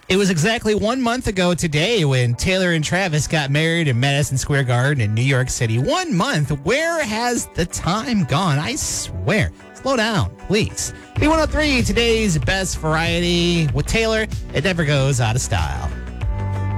It was exactly 1 month ago today when Taylor and Travis got married in Madison Square Garden in New York City. 1 month. Where has the time gone? I swear. Slow down, please. B103, today's best variety. With Taylor, it never goes out of style.